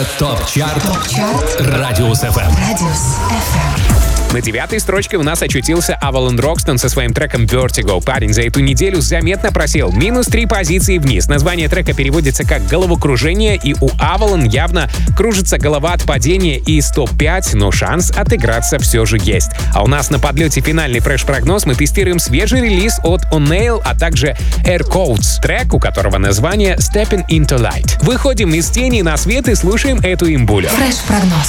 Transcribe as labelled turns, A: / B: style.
A: ТОП-чарт Радиус FM.
B: На 9-й строчке у нас очутился Avalon Roxton со своим треком Vertigo. Парень за эту неделю заметно просел. Минус 3 позиции вниз. Название трека переводится как «головокружение», и у Avalon явно кружится голова от падения из топ-5, но шанс отыграться все же есть. А у нас на подлете финальный фреш-прогноз. Мы тестируем свежий релиз от O'Neill, а также Air Codes, трек, у которого название Stepping Into Light. Выходим из тени на свет и слушаем эту имбулю.
C: Фреш-прогноз.